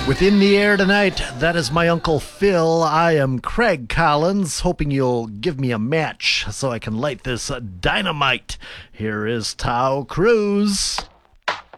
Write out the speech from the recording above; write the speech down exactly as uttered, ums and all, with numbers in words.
Within the air tonight, that is my Uncle Phil. I am Craig Collins, hoping you'll give me a match so I can light this dynamite. Here is Tao Cruz.